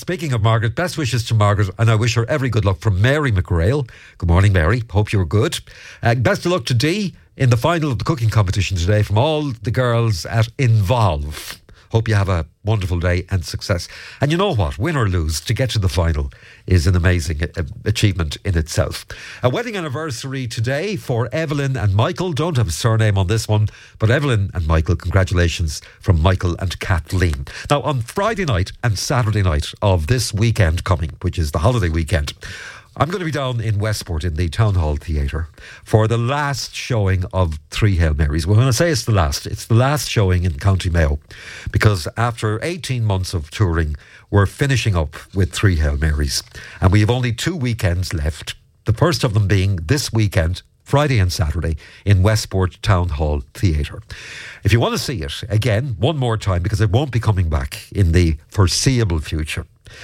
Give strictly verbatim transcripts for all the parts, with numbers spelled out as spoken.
speaking of Margaret, best wishes to Margaret, and I wish her every good luck from Mary McRail. Good morning, Mary. Hope you're good. Uh, best of luck to Dee in the final of the cooking competition today from all the girls at Involve. Hope you have a wonderful day and success. And you know what? Win or lose, to get to the final is an amazing uh, achievement in itself. A wedding anniversary today for Evelyn and Michael. Don't have a surname on this one, but Evelyn and Michael, congratulations from Michael and Kathleen. Now, on Friday night and Saturday night of this weekend coming, which is the holiday weekend, I'm going to be down in Westport in the Town Hall Theatre for the last showing of Three Hail Marys. Well, when I say it's the last, it's the last showing in County Mayo, because after eighteen months of touring, we're finishing up with Three Hail Marys. And we have only two weekends left, the first of them being this weekend, Friday and Saturday, in Westport Town Hall Theatre. If you want to see it, again, one more time, because it won't be coming back in the foreseeable future,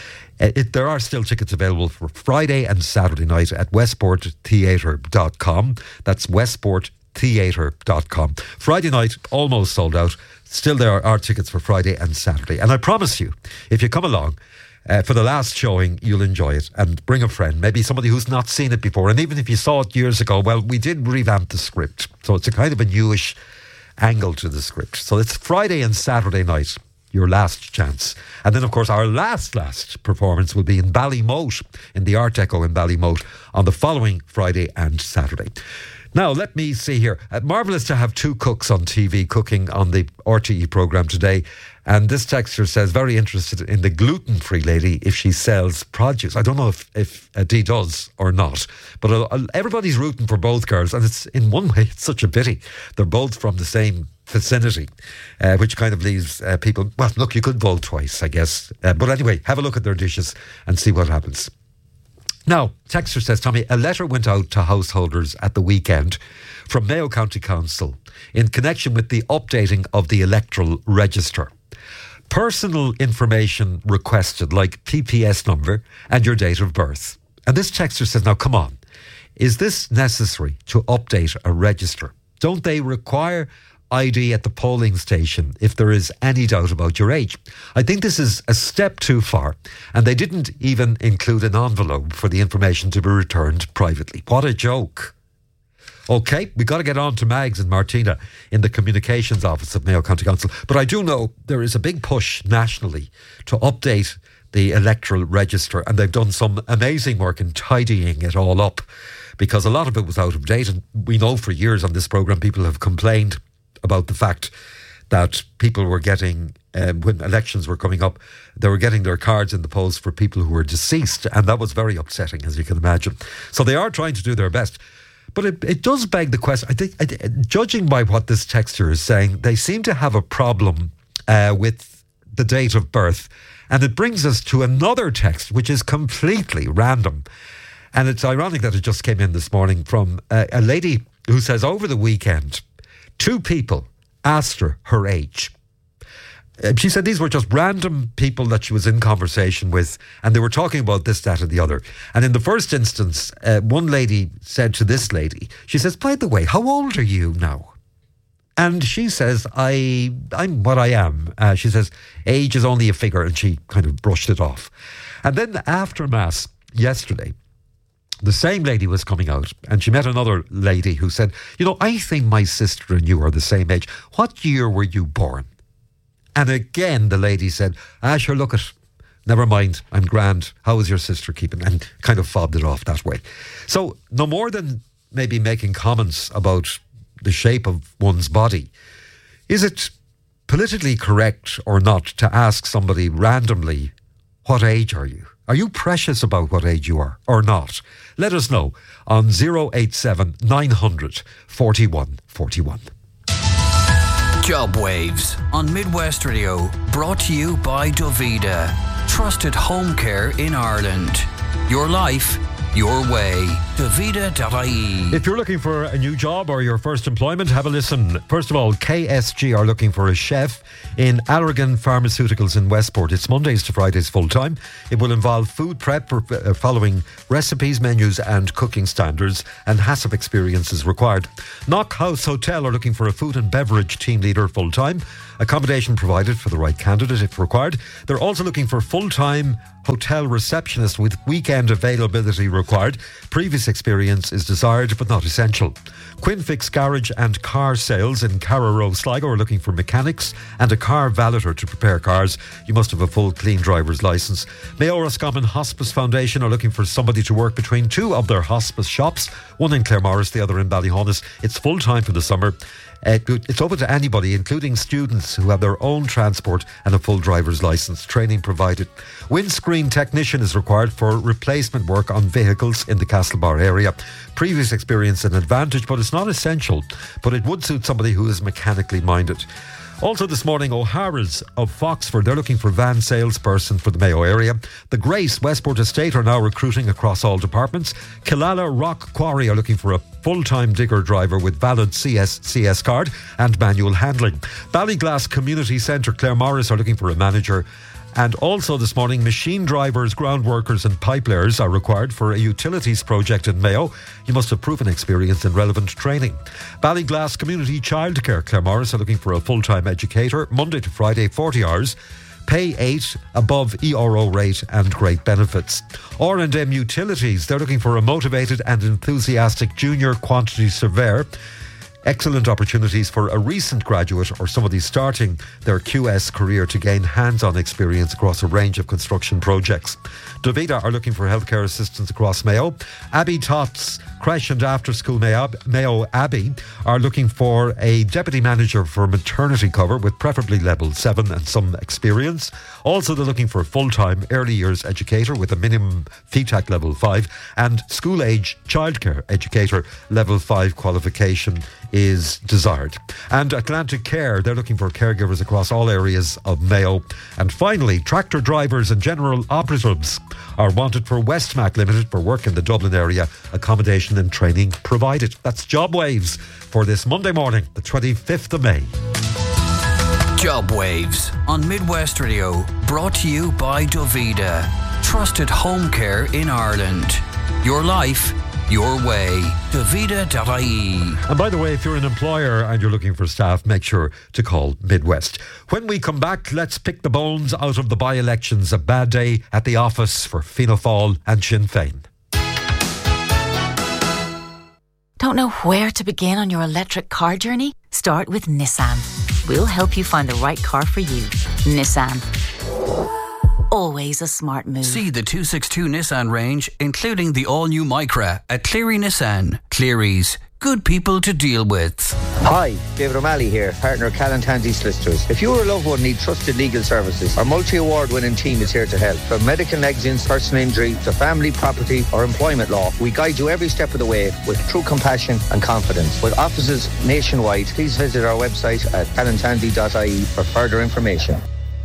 It, there are still tickets available for Friday and Saturday night at westport theatre dot com. That's westport theatre dot com. Friday night, almost sold out. Still there are tickets for Friday and Saturday. And I promise you, if you come along uh, for the last showing, you'll enjoy it. And bring a friend, maybe somebody who's not seen it before. And even if you saw it years ago, well, we did revamp the script. So it's a kind of a newish angle to the script. So it's Friday and Saturday night, your last chance. And then, of course, our last, last performance will be in Ballymote, in the Art Deco in Ballymote, on the following Friday and Saturday. Now, let me see here. Uh, marvellous to have two cooks on T V cooking on the R T E programme today. And this texter says, very interested in the gluten-free lady if she sells produce. I don't know if, if uh, Dee does or not, but uh, everybody's rooting for both girls. And it's, in one way, it's such a pity. They're both from the same vicinity, uh, which kind of leaves uh, people, well, look, you could vote twice, I guess. Uh, but anyway, have a look at their dishes and see what happens. Now, texter says, Tommy, a letter went out to householders at the weekend from Mayo County Council in connection with the updating of the electoral register. Personal information requested, like P P S number and your date of birth. And this texter says, now, come on, is this necessary to update a register? Don't they require I D at the polling station if there is any doubt about your age? I think this is a step too far, and they didn't even include an envelope for the information to be returned privately. What a joke. OK, we got to get on to Mags and Martina in the communications office of Mayo County Council. But I do know there is a big push nationally to update the electoral register, and they've done some amazing work in tidying it all up, because a lot of it was out of date. And we know for years on this programme people have complained about the fact that people were getting, um, when elections were coming up, they were getting their cards in the post for people who were deceased, and that was very upsetting, as you can imagine. So they are trying to do their best. But it, it does beg the question, I think, I, judging by what this texter is saying, they seem to have a problem uh, with the date of birth. And it brings us to another text, which is completely random. And it's ironic that it just came in this morning from uh, a lady who says over the weekend, two people asked her her age. Uh, she said these were just random people that she was in conversation with, and they were talking about this, that and the other. And in the first instance, uh, one lady said to this lady, she says, by the way, how old are you now? And she says, I, I'm what I am. Uh, she says, age is only a figure, and she kind of brushed it off. And then after Mass yesterday, the same lady was coming out, and she met another lady who said, you know, I think my sister and you are the same age. What year were you born? And again, the lady said, ah, sure, look it. Never mind, I'm grand. How is your sister keeping? And kind of fobbed it off that way. So no more than maybe making comments about the shape of one's body, is it politically correct or not to ask somebody randomly, what age are you? Are you precious about what age you are or not? Let us know on zero eight seven nine hundred forty-one forty-one. Job Waves on Midwest Radio, brought to you by Dovida, trusted home care in Ireland. Your life, your way. Dovida dot I E. If you're looking for a new job or your first employment, have a listen. First of all, K S G are looking for a chef in Allergan Pharmaceuticals in Westport. It's Mondays to Fridays full time. It will involve food prep for, uh, following recipes, menus and cooking standards, and HACCP experience is required. Knock House Hotel are looking for a food and beverage team leader full time. Accommodation provided for the right candidate if required. They're also looking for full time hotel receptionist with weekend availability required. Previous experience is desired but not essential. Quinfix Garage and Car Sales in Carrow, Sligo are looking for mechanics and a car valeter to prepare cars. You must have a full clean driver's licence. Mayo Roscommon Hospice Foundation are looking for somebody to work between two of their hospice shops, one in Claremorris, the other in Ballyhonus. It's full time for the summer. Uh, it's open to anybody, including students who have their own transport and a full driver's licence. Training provided. Windscreen technician is required for replacement work on vehicles in the Castlebar area. Previous experience an advantage, but it's not essential. But it would suit somebody who is mechanically minded. Also this morning, O'Hara's of Foxford, they're looking for van salesperson for the Mayo area. The Grace Westport Estate are now recruiting across all departments. Killala Rock Quarry are looking for a full-time digger driver with valid C S C S card and manual handling. Ballyglass Community Centre Claremorris are looking for a manager. And also this morning, machine drivers, ground workers and pipelayers are required for a utilities project in Mayo. You must have proven experience and relevant training. Ballyglass Community Childcare Claremorris are looking for a full-time educator, Monday to Friday, forty hours. Pay eight, above E R O rate and great benefits. R and M Utilities, they're looking for a motivated and enthusiastic junior quantity surveyor. Excellent opportunities for a recent graduate or somebody starting their Q S career to gain hands-on experience across a range of construction projects. Davida are looking for healthcare assistants across Mayo. Abbey Tots Creche and After School Mayo, Mayo Abbey are looking for a deputy manager for maternity cover with preferably level seven and some experience. Also, they're looking for a full-time early years educator with a minimum F E T A C level five and school-age childcare educator level five qualification is desired. And Atlantic Care, they're looking for caregivers across all areas of Mayo. And finally, tractor drivers and general operatives are wanted for Westmac Limited for work in the Dublin area. Accommodation and training provided. That's Job Waves for this Monday morning, the twenty-fifth of May. Job Waves on Midwest Radio, brought to you by Davida. Trusted home care in Ireland. Your life, your way. Davida dot I E. And by the way, if you're an employer and you're looking for staff, make sure to call Midwest. When we come back, let's pick the bones out of the by-elections. A bad day at the office for Fianna Fáil and Sinn Féin. Don't know where to begin on your electric car journey? Start with Nissan. We'll help you find the right car for you. Nissan. Always a smart move. See the two sixty-two Nissan range, including the all-new Micra at Cleary Nissan. Cleary's. Good people to deal with. Hi, David O'Malley here, partner of Callan Tansey Solicitors. If you or a loved one need trusted legal services, our multi-award winning team is here to help. From medical negligence, personal injury, to family, property or employment law, we guide you every step of the way with true compassion and confidence. With offices nationwide, please visit our website at callan tansey dot I E for further information.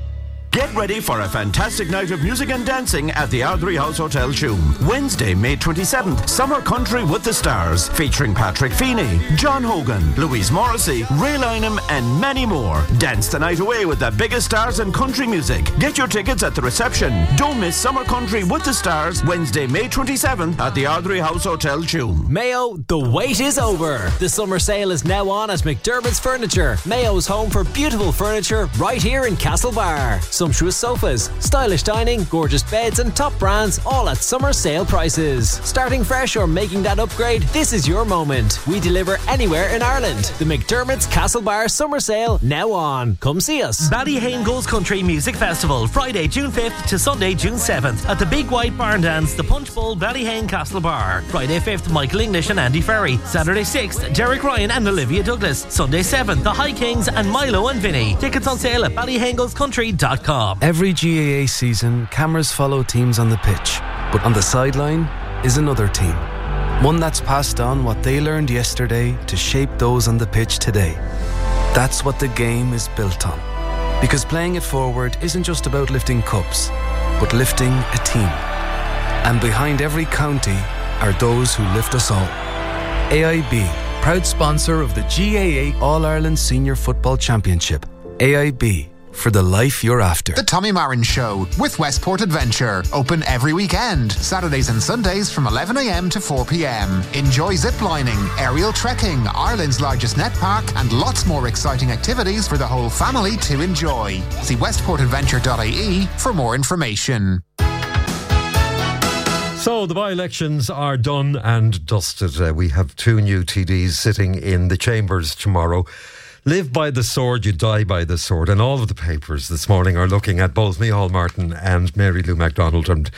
Get ready for a fantastic night of music and dancing at the Ardrey House Hotel Tuam. Wednesday, May twenty-seventh, Summer Country with the Stars, featuring Patrick Feeney, John Hogan, Louise Morrissey, Ray Lynham and many more. Dance the night away with the biggest stars in country music. Get your tickets at the reception. Don't miss Summer Country with the Stars, Wednesday, May twenty-seventh at the Ardrey House Hotel Tuam. Mayo, the wait is over. The summer sale is now on at McDermott's Furniture, Mayo's home for beautiful furniture right here in Castlebar. Sumptuous sofas, stylish dining, gorgeous beds and top brands, all at summer sale prices. Starting fresh or making that upgrade, this is your moment. We deliver anywhere in Ireland. The McDermott's Castlebar Summer Sale now on. Come see us. Ballyhane Goes Country Music Festival, Friday, June fifth to Sunday, June seventh at the Big White Barn Dance, the Punch Bowl, Ballyhane Castlebar. Friday fifth, Michael English and Andy Ferry. Saturday sixth, Derek Ryan and Olivia Douglas. Sunday seventh, the High Kings and Milo and Vinny. Tickets on sale at ballyhane goes country dot com. Every G A A season, cameras follow teams on the pitch, but on the sideline is another team. One that's passed on what they learned yesterday to shape those on the pitch today. That's what the game is built on. Because playing it forward isn't just about lifting cups, but lifting a team. And behind every county are those who lift us all. A I B, proud sponsor of the G A A All-Ireland Senior Football Championship. A I B, for the life you're after. The Tommy Marin Show with Westport Adventure. Open every weekend, Saturdays and Sundays from eleven a.m. to four p.m. Enjoy ziplining, aerial trekking, Ireland's largest net park, and lots more exciting activities for the whole family to enjoy. See westport adventure dot I E for more information. So the by-elections are done and dusted. Uh, we have two new T Ds sitting in the chambers tomorrow. Live by the sword, you die by the sword. And all of the papers this morning are looking at both Micheál Martin and Mary Lou McDonald, and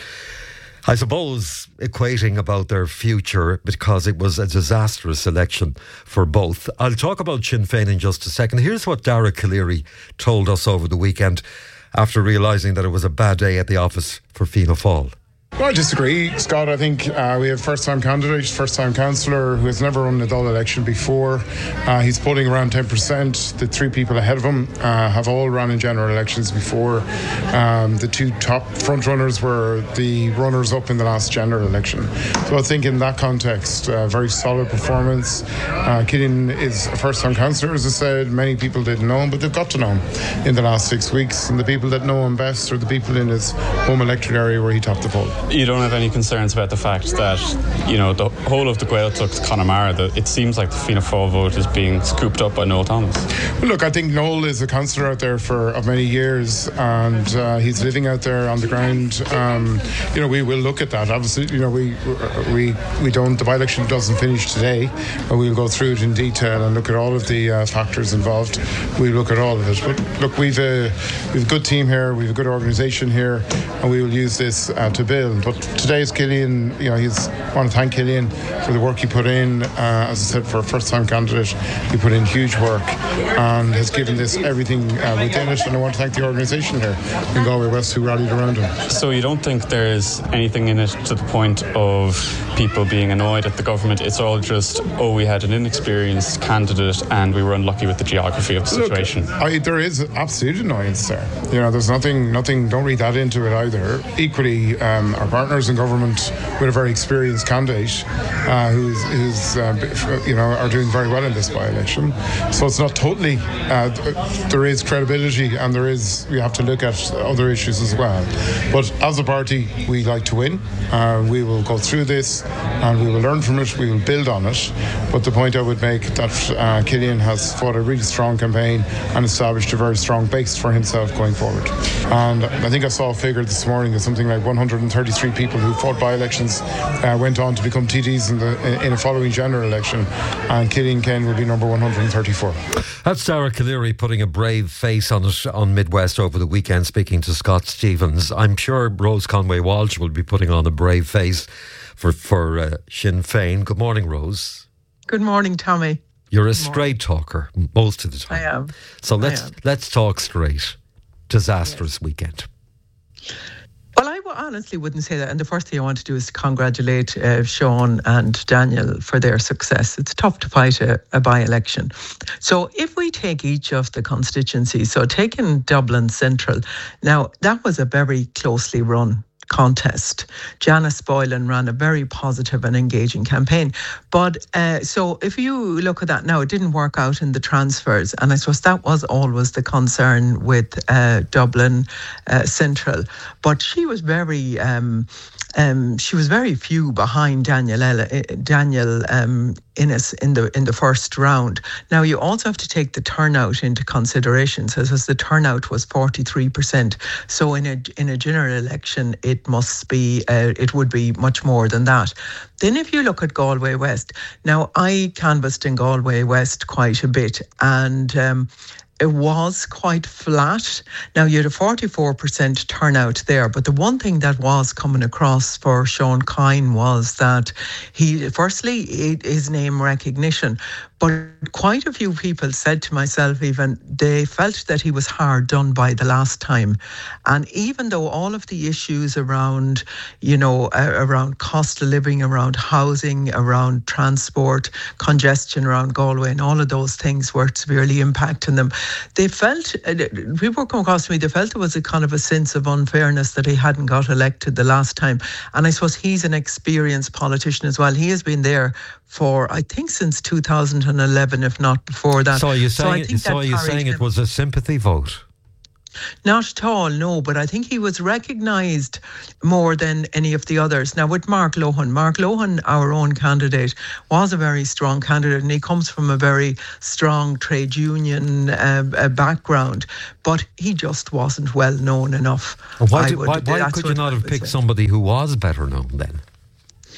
I suppose equating about their future because it was a disastrous election for both. I'll talk about Sinn Féin in just a second. Here's what Dara Calleary told us over the weekend after realising that it was a bad day at the office for Fianna Fáil. Well, I disagree, Scott. I think uh, we have first-time candidate, first-time councillor who has never run a Dáil election before. Uh, he's polling around ten percent. The three people ahead of him uh, have all run in general elections before. Um, the two top front-runners were the runners-up in the last general election. So I think in that context, uh, very solid performance. Uh, Killian is a first-time councillor, as I said. Many people didn't know him, but they've got to know him in the last six weeks. And the people that know him best are the people in his home electorate area where he topped the poll. You don't have any concerns about the fact that, you know, the whole of the Gaeltacht Connemara, that it seems like the Fianna Fáil vote is being scooped up by Noel Thomas? Well, look, I think Noel is a councillor out there for of many years, and uh, he's living out there on the ground. Um, you know, we will look at that. Obviously, you know, we we we don't. The by-election doesn't finish today, but we'll go through it in detail and look at all of the uh, factors involved. We'll look at all of it. But look, we've a we've a good team here. We've a good organisation here, and we will use this uh, to build. But today's Killian, you know, he's I want to thank Killian for the work he put in. Uh, as I said, for a first-time candidate, he put in huge work and has given this everything uh, within it. And I want to thank the organisation here in Galway West who rallied around him. So you don't think there's anything in it to the point of people being annoyed at the government? It's all just, oh, we had an inexperienced candidate and we were unlucky with the geography of the situation. Look, I, there is absolute annoyance there. You know, there's nothing, nothing. Don't read that into it either. Equally, um, our partners in government with a very experienced candidate uh, who's, who's uh, you know, are doing very well in this by-election. So it's not totally. Uh, there is credibility, and there is. We have to look at other issues as well. But as a party, we like to win. Uh, we will go through this, and we will learn from it. We will build on it. But the point I would make that uh, Killian has fought a really strong campaign and established a very strong base for himself going forward. And I think I saw a figure this morning of something like one hundred thirty-three people who fought by-elections uh, went on to become T Ds in the in a following general election, and Killian Kane will be number one hundred thirty-four. That's Dara Calleary putting a brave face on it on Midwest over the weekend, speaking to Scott Stevens. I'm sure Rose Conway Walsh will be putting on a brave face for, for uh, Sinn Féin. Good morning, Rose. Good morning, Tommy. You're a straight talker most of the time. I am. So let's am. let's talk straight. Disastrous yes. weekend. Well, I w- honestly wouldn't say that. And the first thing I want to do is to congratulate uh, Sean and Daniel for their success. It's tough to fight a, a by-election. So if we take each of the constituencies, so taking Dublin Central, now that was a very closely run contest. Janice Boylan ran a very positive and engaging campaign. But uh, so if you look at that now, it didn't work out in the transfers. And I suppose that was always the concern with uh, Dublin uh, Central. But she was very... Um, Um, she was very few behind Daniel Ella, Daniel um, Innes in the in the first round. Now you also have to take the turnout into consideration. So as the turnout was forty-three percent. So in a in a general election, it must be uh, it would be much more than that. Then if you look at Galway West, now I canvassed in Galway West quite a bit, and um, it was quite flat. Now, you had a forty-four percent turnout there, but the one thing that was coming across for Sean Kine was that he, firstly, his name recognition, but quite a few people said to myself even, they felt that he was hard done by the last time. And even though all of the issues around, you know, uh, around cost of living, around housing, around transport, congestion around Galway and all of those things were severely impacting them, they felt, uh, people come across to me, they felt there was a kind of a sense of unfairness that he hadn't got elected the last time. And I suppose he's an experienced politician as well. He has been there for, I think, since two thousand eleven, if not before that. So are you saying, so, so are you saying it was a sympathy vote? Not at all, no, but I think he was recognised more than any of the others. Now with Mark Lohan, Mark Lohan, our own candidate, was a very strong candidate, and he comes from a very strong trade union uh, uh, background, but he just wasn't well known enough. Why, I did, would, why, why could you not have picked say. somebody who was better known then?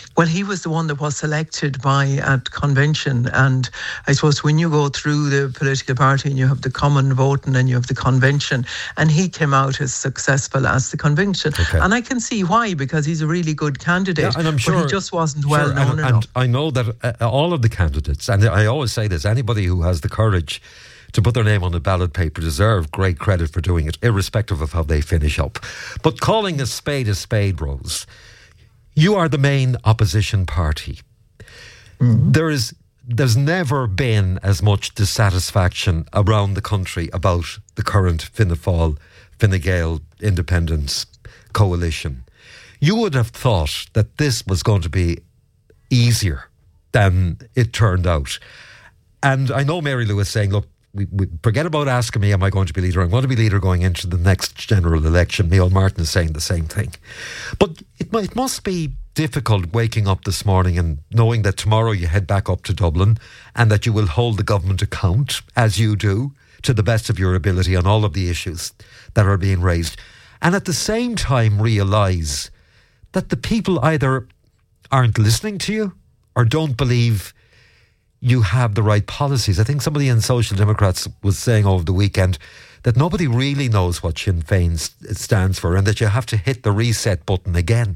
Well, he was the one that was selected by at convention, and I suppose when you go through the political party and you have the common vote and then you have the convention, and he came out as successful as the convention. Okay. And I can see why, because he's a really good candidate, yeah, and I'm sure, but he just wasn't well sure, known and, enough. And I know that uh, all of the candidates, and I always say this, anybody who has the courage to put their name on a ballot paper deserve great credit for doing it, irrespective of how they finish up. But calling a spade a spade, Rose, you are the main opposition party. Mm-hmm. There is, there's never been as much dissatisfaction around the country about the current Fianna Fáil, Fine Gael independence coalition. You would have thought that this was going to be easier than it turned out. And I know Mary Lou is saying, look, we, we forget about asking me, am I going to be leader? I'm going to be leader going into the next general election. Micheál Martin is saying the same thing. But it, it must be difficult waking up this morning and knowing that tomorrow you head back up to Dublin and that you will hold the government account, as you do, to the best of your ability on all of the issues that are being raised. And at the same time realise that the people either aren't listening to you or don't believe you have the right policies. I think somebody in Social Democrats was saying over the weekend that nobody really knows what Sinn Féin stands for and that you have to hit the reset button again.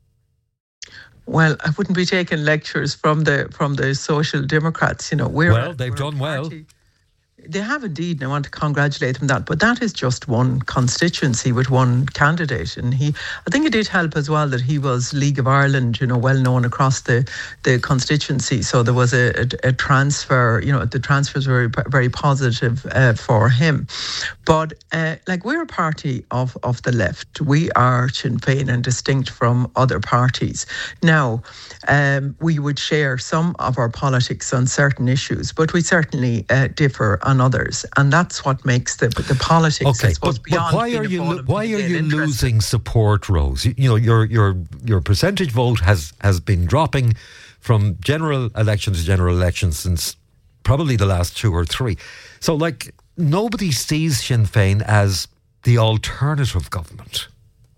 Well, I wouldn't be taking lectures from the from the Social Democrats. You know, we're well, they've we're done well. They have indeed, and I want to congratulate them on that. But that is just one constituency with one candidate. And he, I think it did help as well that he was League of Ireland, you know, well known across the, the constituency. So there was a, a, a transfer, you know, the transfers were very, very positive uh, for him. But uh, like we're a party of, of the left. We are Sinn Féin and distinct from other parties. Now, um, we would share some of our politics on certain issues, but we certainly uh, differ on others, and that's what makes the the politics. Okay, I suppose, but, beyond but why are you lo- why are you interesting. losing support, Rose? You, you know, your your your percentage vote has has been dropping from general election to general election since probably the last two or three. So, like, nobody sees Sinn Féin as the alternative government.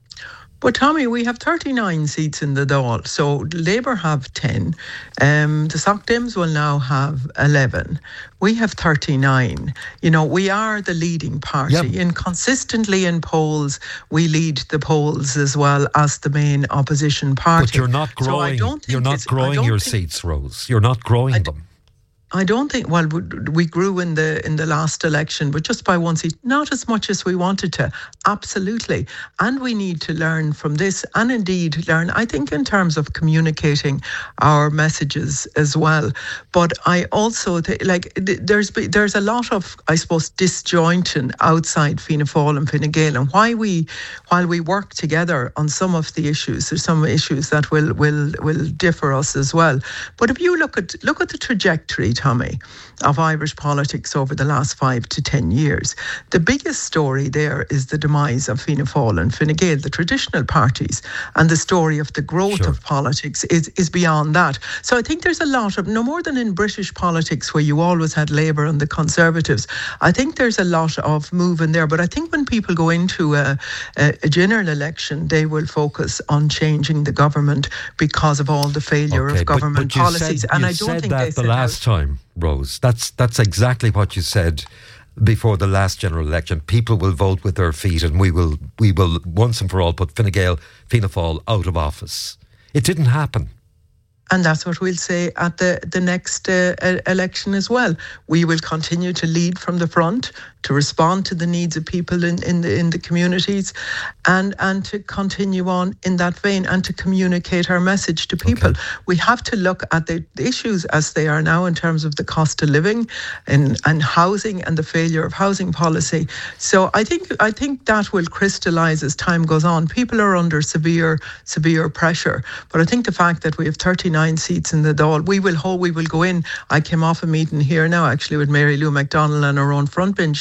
But Tommy, we have thirty-nine seats in the Dáil. So Labour have ten. Um, the Soc Dems will now have eleven. We have thirty-nine. You know, we are the leading party. Yep. And consistently in polls, we lead the polls as well as the main opposition party. But you're not growing, so you're not growing your seats, Rose. You're not growing I them. I don't think, well, we grew in the in the last election, but just by one seat, not as much as we wanted to. Absolutely. And we need to learn from this and indeed learn, I think, in terms of communicating our messages as well. But I also, th- like, there's there's a lot of, I suppose, disjointing outside Fianna Fáil and Fine Gael. And why we, while we work together on some of the issues, there's some issues that will will will differ us as well. But if you look at look at the trajectory, Tommy, of Irish politics over the last five to ten years. The biggest story there is the demise of Fianna Fáil and Fine Gael, the traditional parties, and the story of the growth sure. of politics is, is beyond that. So I think there's a lot of, no more than in British politics where you always had Labour and the Conservatives, I think there's a lot of moving there. But I think when people go into a, a, a general election, they will focus on changing the government because of all the failure okay, of government but, but policies. Said, and I don't think that they the last out. time, Rose. That's that's exactly what you said before the last general election. People will vote with their feet, and we will we will once and for all put Fine Gael, Fianna Fáil out of office. It didn't happen. And that's what we'll say at the, the next uh, election as well. We will continue to lead from the front, to respond to the needs of people in, in the in the communities, and, and to continue on in that vein and to communicate our message to people. Okay. We have to look at the issues as they are now in terms of the cost of living and, and housing and the failure of housing policy. So I think I think that will crystallise as time goes on. People are under severe, severe pressure. But I think the fact that we have thirty-nine seats in the Dáil, we will hold, we will go in. I came off a meeting here now actually with Mary Lou McDonald and our own front bench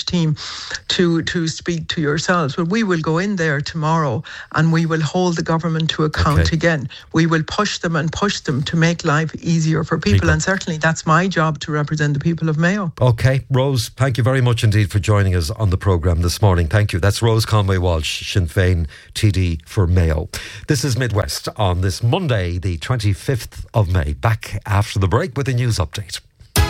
team to, to speak to yourselves. Well, we will go in there tomorrow and we will hold the government to account okay. again. We will push them and push them to make life easier for people. people. And certainly that's my job to represent the people of Mayo. Okay, Rose, thank you very much indeed for joining us on the programme this morning. Thank you. That's Rose Conway-Walsh, Sinn Féin T D for Mayo. This is Midwest on this Monday, the twenty-fifth of May. Back after the break with a news update.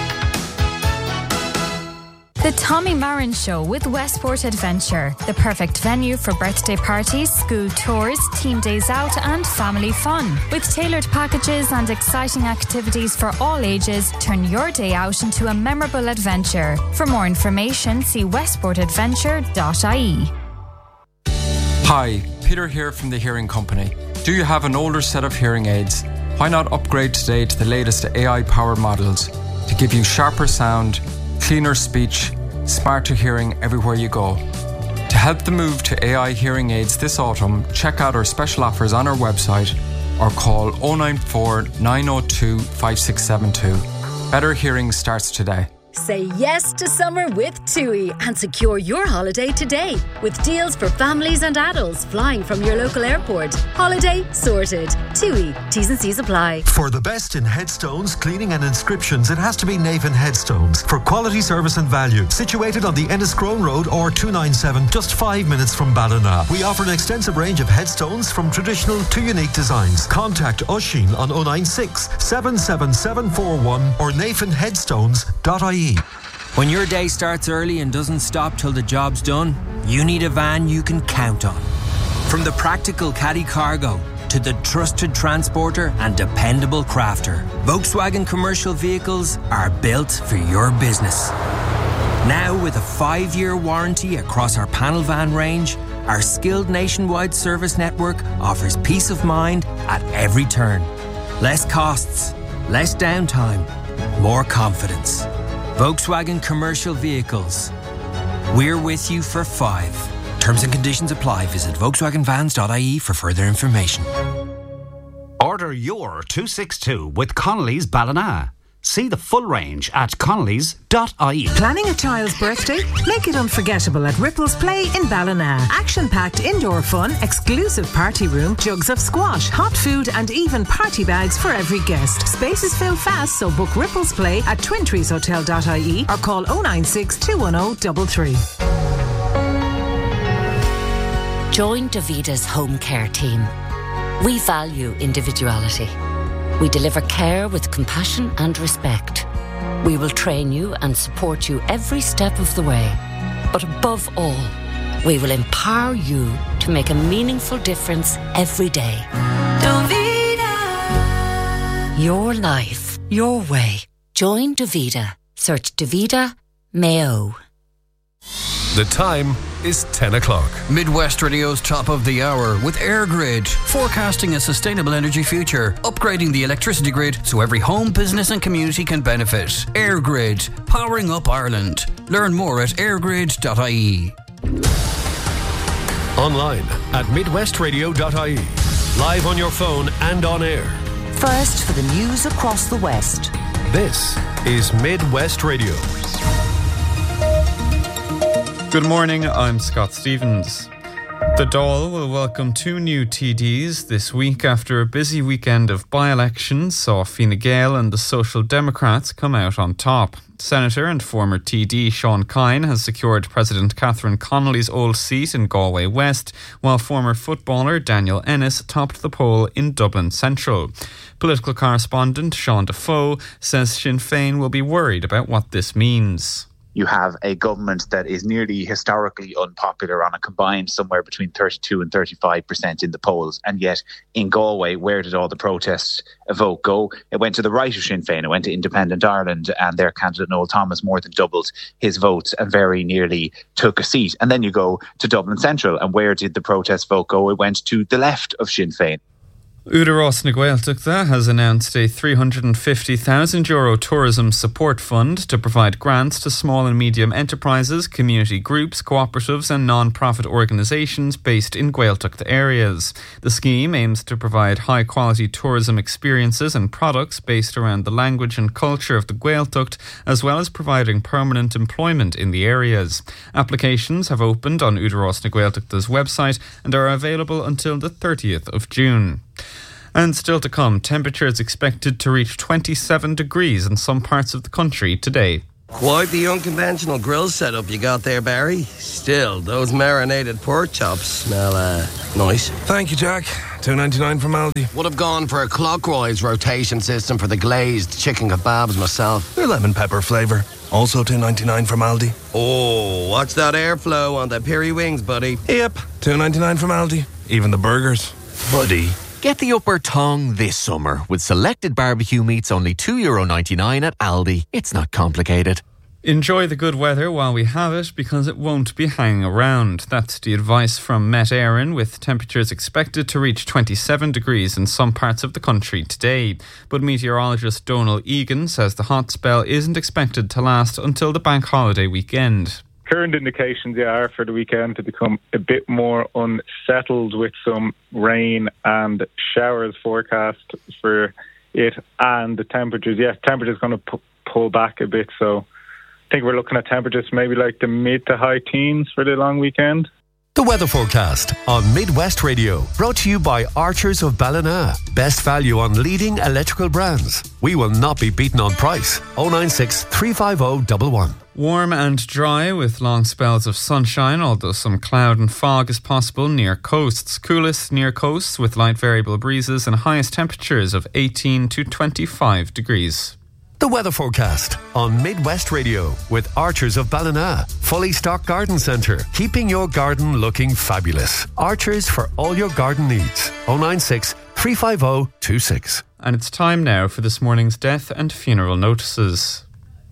The Tommy Marin Show with Westport Adventure, the perfect venue for birthday parties, school tours, team days out and family fun. With tailored packages and exciting activities for all ages, turn your day out into a memorable adventure. For more information, see westport adventure dot I E. Hi, Peter here from the Hearing Company. Do you have an older set of hearing aids? Why not upgrade today to the latest A I-powered models to give you sharper sound, cleaner speech, smarter hearing everywhere you go. To help the move to A I hearing aids this autumn, check out our special offers on our website or call oh nine four, nine oh two, five six seven two. Better hearing starts today. Say yes to summer with TUI and secure your holiday today with deals for families and adults flying from your local airport. Holiday sorted. TUI. T's and C's apply. For the best in headstones, cleaning and inscriptions, it has to be Navan Headstones. For quality service and value. Situated on the Enniscrone Road or two ninety-seven, just five minutes from Ballina. We offer an extensive range of headstones from traditional to unique designs. Contact Oisín on oh nine six, seven seven seven four one or navan headstones dot I E. When your day starts early and doesn't stop till the job's done, you need a van you can count on. From the practical caddy cargo to the trusted transporter and dependable crafter, Volkswagen commercial vehicles are built for your business. Now with a five-year warranty across our panel van range, our skilled nationwide service network offers peace of mind at every turn. Less costs, less downtime, more confidence. Volkswagen Commercial Vehicles. We're with you for five. Terms and conditions apply. Visit volkswagen vans dot I E for further information. Order your two sixty-two with Connolly's Ballina. See the full range at connellys dot I E. Planning a child's birthday? Make it unforgettable at Ripples Play in Ballina. Action-packed indoor fun, exclusive party room, jugs of squash, hot food and even party bags for every guest. Spaces fill fast, so book Ripples Play at twin trees hotel dot I E or call oh nine six, two one oh, three three. Join Davida's home care team. We value individuality. We deliver care with compassion and respect. We will train you and support you every step of the way. But above all, we will empower you to make a meaningful difference every day. Davida. Your life, your way. Join Davida. Search Davida Mayo. The time is ten o'clock. Midwest Radio's top of the hour with EirGrid, forecasting a sustainable energy future, upgrading the electricity grid so every home, business and community can benefit. EirGrid, powering up Ireland. Learn more at air grid dot I E. Online at midwest radio dot I E. Live on your phone and on air. First for the news across the West. This is Midwest Radio. Good morning, I'm Scott Stevens. The Dáil will welcome two new T Ds this week after a busy weekend of by-elections saw Fine Gael and the Social Democrats come out on top. Senator and former T D Sean Kine has secured President Catherine Connolly's old seat in Galway West, while former footballer Daniel Ennis topped the poll in Dublin Central. Political correspondent Sean Defoe says Sinn Féin will be worried about what this means. You have a government that is nearly historically unpopular on a combined somewhere between thirty-two and thirty-five percent in the polls. And yet in Galway, where did all the protest vote go? It went to the right of Sinn Féin. It went to Independent Ireland, and their candidate Noel Thomas more than doubled his votes and very nearly took a seat. And then you go to Dublin Central, and where did the protest vote go? It went to the left of Sinn Féin. Údarás na Gaeltachta has announced a three hundred fifty thousand euro tourism support fund to provide grants to small and medium enterprises, community groups, cooperatives and non-profit organisations based in Gaeltachta areas. The scheme aims to provide high-quality tourism experiences and products based around the language and culture of the Gaeltacht, as well as providing permanent employment in the areas. Applications have opened on Údarás na Gaeltachta's website and are available until the thirtieth of June. And still to come, temperatures expected to reach twenty-seven degrees in some parts of the country today. Quite the unconventional grill setup you got there, Barry. Still, those marinated pork chops smell uh, nice. Thank you, Jack. two ninety-nine from Aldi. Would have gone for a clockwise rotation system for the glazed chicken kebabs myself. Your lemon pepper flavour. Also two ninety-nine from Aldi. Oh, watch that airflow on the peri wings, buddy. Yep, two ninety-nine from Aldi. Even the burgers. Buddy. Get the upper tongue this summer with selected barbecue meats only two euro ninety-nine at Aldi. It's not complicated. Enjoy the good weather while we have it, because it won't be hanging around. That's the advice from Met Éireann, with temperatures expected to reach twenty-seven degrees in some parts of the country today. But meteorologist Donal Egan says the hot spell isn't expected to last until the bank holiday weekend. Current indications yeah, are for the weekend to become a bit more unsettled, with some rain and showers forecast for it, and the temperatures. Yes, temperatures going to p- pull back a bit. So I think we're looking at temperatures maybe like the mid to high teens for the long weekend. The weather forecast on Midwest Radio, brought to you by Archers of Ballina. Best value on leading electrical brands. We will not be beaten on price. oh nine six, three five oh, one one. Warm and dry with long spells of sunshine, although some cloud and fog is possible near coasts. Coolest near coasts with light variable breezes and highest temperatures of eighteen to twenty-five degrees. The weather forecast on Midwest Radio with Archers of Ballina. Fully stocked garden centre, keeping your garden looking fabulous. Archers for all your garden needs. oh nine six, three five oh, two six. And it's time now for this morning's death and funeral notices.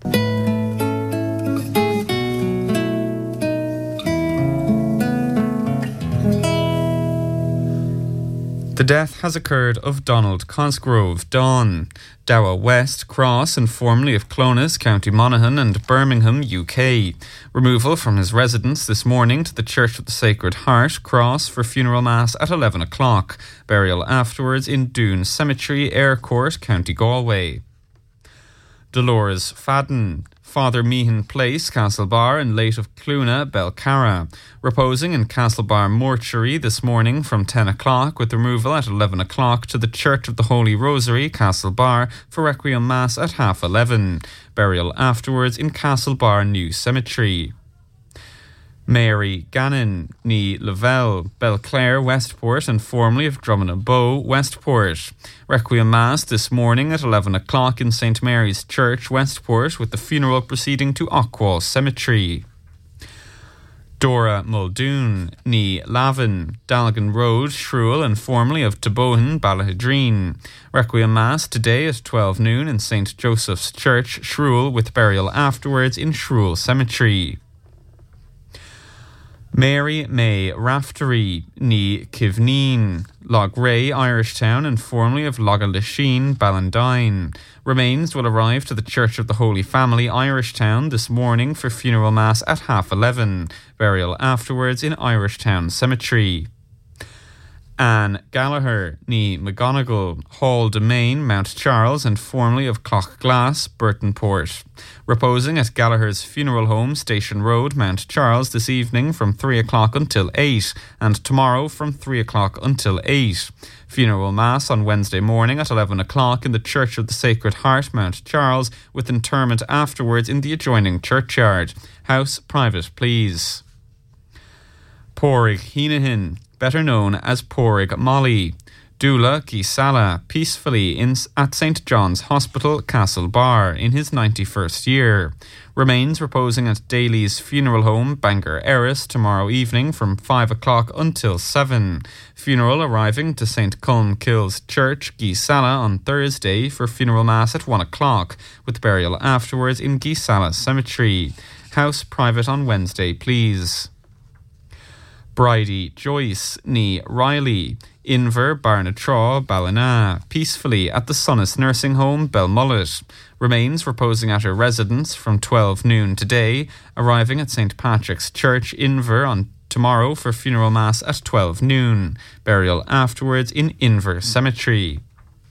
The death has occurred of Donald Cosgrove, Don, Dowa West, Cross, and formerly of Clones, County Monaghan, and Birmingham, U K. Removal from his residence this morning to the Church of the Sacred Heart, Cross, for funeral mass at eleven o'clock. Burial afterwards in Doon Cemetery, Ayr Court, County Galway. Dolores Fadden, Father Meehan Place, Castlebar, and late of Cluna, Belcarra. Reposing in Castlebar Mortuary this morning from ten o'clock, with removal at eleven o'clock to the Church of the Holy Rosary, Castlebar, for Requiem Mass at half eleven. Burial afterwards in Castlebar New Cemetery. Mary Gannon, ní Lavelle, Belclare, Westport, and formerly of Drummonabo, Westport. Requiem Mass this morning at eleven o'clock in Saint Mary's Church, Westport, with the funeral proceeding to Ockwall Cemetery. Dora Muldoon, ní Lavin, Dalgan Road, Shrewell, and formerly of Tabohan, Ballahidreen. Requiem Mass today at twelve noon in Saint Joseph's Church, Shrewell, with burial afterwards in Shrewell Cemetery. Mary May Raftery, ní Kivneen, Logray, Irishtown, and formerly of Logalisheen, Ballandine. Remains will arrive to the Church of the Holy Family, Irishtown, this morning for funeral mass at half eleven. Burial afterwards in Irishtown Cemetery. Anne Gallagher, ní McGonigal, Hall Domain, Mount Charles, and formerly of Clochglass, Burtonport. Reposing at Gallagher's funeral home, Station Road, Mount Charles, this evening from three o'clock until eight, and tomorrow from three o'clock until eight. Funeral Mass on Wednesday morning at eleven o'clock in the Church of the Sacred Heart, Mount Charles, with interment afterwards in the adjoining churchyard. House private, please. Porrig Heenahan, better known as Porrig Molly. Dula Gisala, peacefully in, at Saint John's Hospital, Castlebar, in his ninety-first year. Remains reposing at Daly's funeral home, Bangor Erris, tomorrow evening from five o'clock until seven. Funeral arriving to Saint Colmkill's Church, Gisala, on Thursday for funeral mass at one o'clock, with burial afterwards in Gisala Cemetery. House private on Wednesday, please. Bridie Joyce, ní Riley, Inver, Barnatraw, Ballina. Peacefully at the Sonnis Nursing Home, Belmullet. Remains reposing at her residence from twelve noon today, arriving at Saint Patrick's Church, Inver, on tomorrow for funeral mass at twelve noon. Burial afterwards in Inver Cemetery.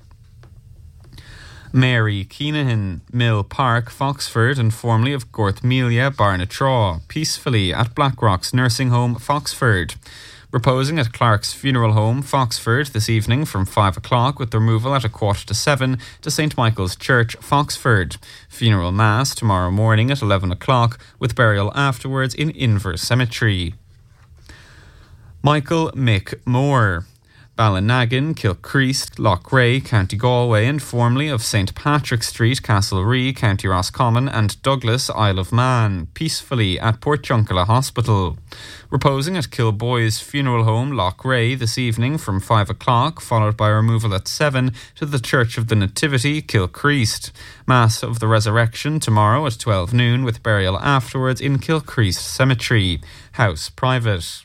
Mary Keenahan, Mill Park, Foxford, and formerly of Gorthmelia, Barnatraw, peacefully at Blackrock's Nursing Home, Foxford. Reposing at Clark's Funeral Home, Foxford, this evening from five o'clock, with removal at a quarter to seven to Saint Michael's Church, Foxford. Funeral Mass tomorrow morning at eleven o'clock, with burial afterwards in Inver Cemetery. Michael Mick Moore, Ballinagan, Kilcreast, Loughrea, County Galway, and formerly of Saint Patrick Street, Castlerea, County Roscommon, and Douglas, Isle of Man, peacefully at Portjunkala Hospital. Reposing at Kilboy's Funeral Home, Loughrea, this evening from five o'clock, followed by removal at seven to the Church of the Nativity, Kilcreast. Mass of the Resurrection tomorrow at twelve noon, with burial afterwards in Kilcreast Cemetery. House private.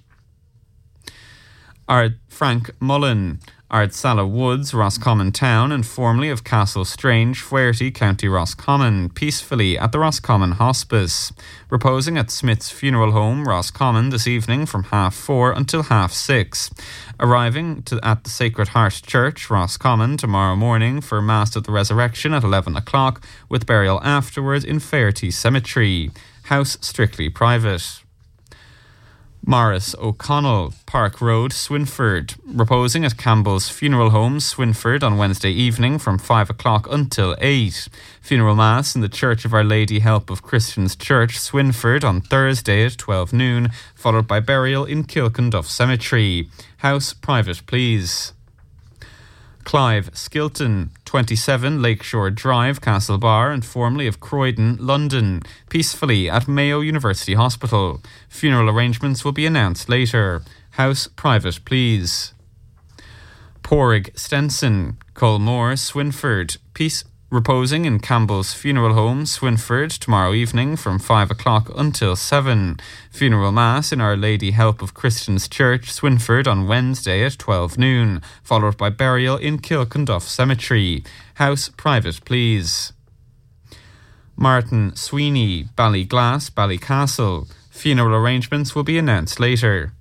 Ard Frank Mullen, Ardsala Woods, Roscommon Town, and formerly of Castle Strange, Fuerty, County Roscommon, peacefully at the Roscommon Hospice. Reposing at Smith's Funeral Home, Roscommon, this evening from half four until half six. Arriving to, at the Sacred Heart Church, Roscommon, tomorrow morning for Mass of the Resurrection at eleven o'clock, with burial afterwards in Fairty Cemetery. House strictly private. Morris O'Connell, Park Road, Swinford, reposing at Campbell's Funeral Home, Swinford, on Wednesday evening from five o'clock until eight. Funeral Mass in the Church of Our Lady Help of Christians Church, Swinford, on Thursday at twelve noon, followed by burial in Kilkenduff Cemetery. House private, please. Clive Skilton, twenty-seven Lakeshore Drive, Castlebar, and formerly of Croydon, London, peacefully at Mayo University Hospital. Funeral arrangements will be announced later. House private, please. Porrig Stenson, Colmore, Swinford, peace reposing in Campbell's Funeral Home, Swinford, tomorrow evening from five o'clock until seven. Funeral Mass in Our Lady Help of Christians Church, Swinford, on Wednesday at twelve noon, followed by burial in Kilkenduff Cemetery. House private, please. Martin Sweeney, Ballyglass, Ballycastle. Funeral arrangements will be announced later.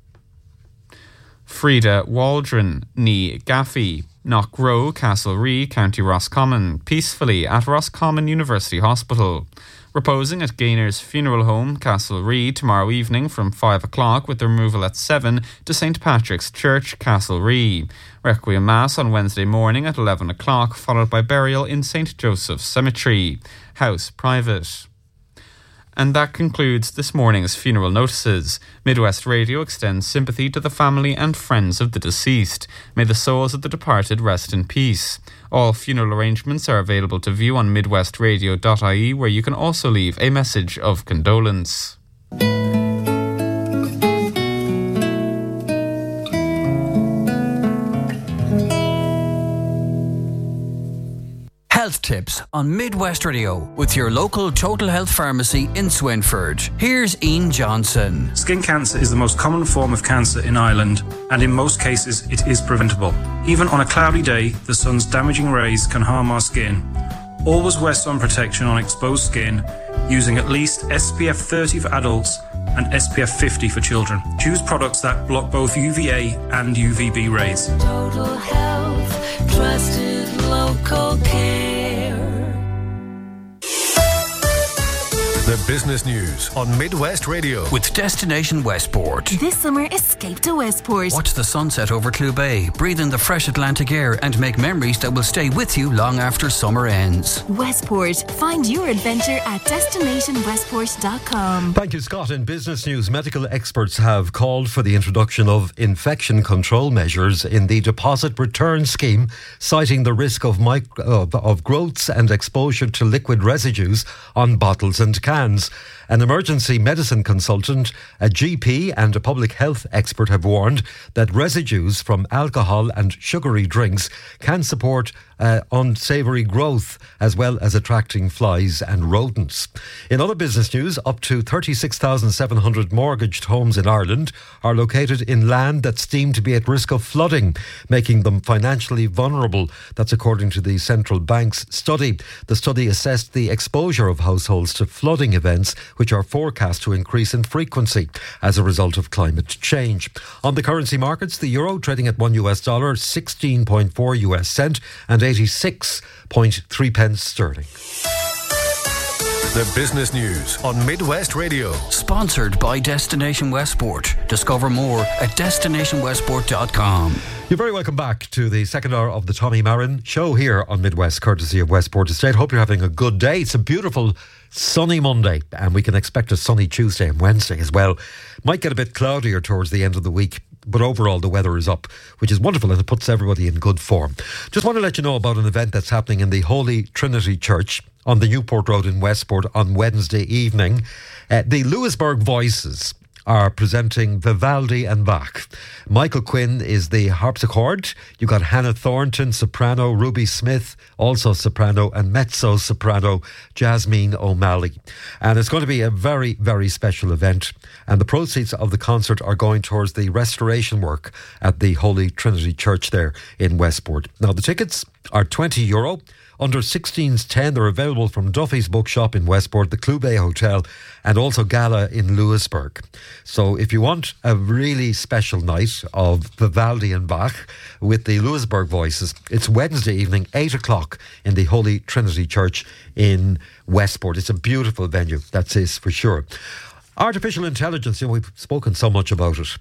Frida Waldron, Nee Gaffey, Knockrow, Castlerea, County Roscommon, peacefully at Roscommon University Hospital. Reposing at Gainer's Funeral Home, Castlerea, tomorrow evening from five o'clock, with removal at seven to Saint Patrick's Church, Castlerea. Requiem Mass on Wednesday morning at eleven o'clock, followed by burial in Saint Joseph's Cemetery. House private. And that concludes this morning's funeral notices. Midwest Radio extends sympathy to the family and friends of the deceased. May the souls of the departed rest in peace. All funeral arrangements are available to view on midwest radio dot I E, where you can also leave a message of condolence. Health tips on Midwest Radio with your local Total Health Pharmacy in Swinford. Here's Ian Johnson. Skin cancer is the most common form of cancer in Ireland, and in most cases it is preventable. Even on a cloudy day, the sun's damaging rays can harm our skin. Always wear sun protection on exposed skin, using at least S P F thirty for adults and S P F fifty for children. Choose products that block both U V A and U V B rays. Total Health, trusted local care. The business news on Midwest Radio with Destination Westport. This summer, escape to Westport. Watch the sunset over Clew Bay, breathe in the fresh Atlantic air, and make memories that will stay with you long after summer ends. Westport. Find your adventure at destination westport dot com. Thank you, Scott. In business news, medical experts have called for the introduction of infection control measures in the deposit return scheme, citing the risk of, micro, of, of growths and exposure to liquid residues on bottles and cans. An emergency medicine consultant, a G P and a public health expert have warned that residues from alcohol and sugary drinks can support uh, unsavoury growth, as well as attracting flies and rodents. In other business news, up to thirty-six thousand seven hundred mortgaged homes in Ireland are located in land that's deemed to be at risk of flooding, making them financially vulnerable. That's according to the Central Bank's study. The study assessed the exposure of households to flooding events, which are forecast to increase in frequency as a result of climate change. On the currency markets, the euro trading at one U S dollar, sixteen point four U S cent and eighty-six point three pence sterling. The business news on Midwest Radio. Sponsored by Destination Westport. Discover more at destination westport dot com. You're very welcome back to the second hour of the Tommy Marin show here on Midwest, courtesy of Westport Estate. Hope you're having a good day. It's a beautiful sunny Monday, and we can expect a sunny Tuesday and Wednesday as well. Might get a bit cloudier towards the end of the week, but overall the weather is up, which is wonderful, and it puts everybody in good form. Just want to let you know about an event that's happening in the Holy Trinity Church on the Newport Road in Westport on Wednesday evening. Uh, the Lewisburg Voices are presenting Vivaldi and Bach. Michael Quinn is the harpsichord. You've got Hannah Thornton, soprano, Ruby Smith, also soprano, and mezzo-soprano Jasmine O'Malley. And it's going to be a very, very special event. And the proceeds of the concert are going towards the restoration work at the Holy Trinity Church there in Westport. Now, the tickets are twenty euro. Under sixteens ten, they're available from Duffy's Bookshop in Westport, the Clube Hotel, and also Gala in Lewisburg. So if you want a really special night of Vivaldi and Bach with the Lewisburg Voices, it's Wednesday evening, eight o'clock in the Holy Trinity Church in Westport. It's a beautiful venue, that's it for sure. Artificial intelligence, you know, we've spoken so much about it.